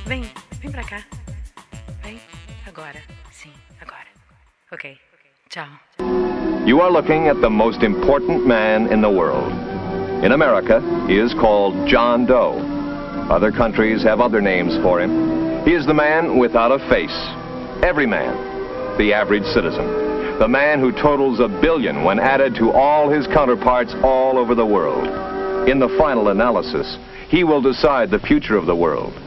Vem pra cá. Vem. Agora. Sim, agora. Ok. Tchau. You are looking at the most important man in the world. In America, he is called John Doe. Other countries have other names for him. He is the man without a face. Every man. The average citizen. The man who totals 1 billion when added to all his counterparts all over the world. In the final analysis, he will decide the future of the world.